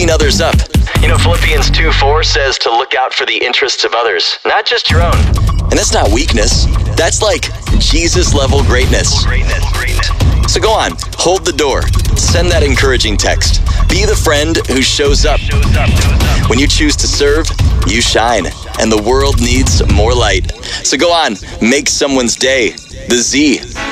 lifting others up. You know, Philippians 2:4 says to look out for the interests of others, not just your own. And that's not weakness. That's like Jesus-level greatness. So go on, hold the door. Send that encouraging text. Be the friend who shows up. When you choose to serve, you shine, and the world needs more light. So go on, make someone's day. The Z.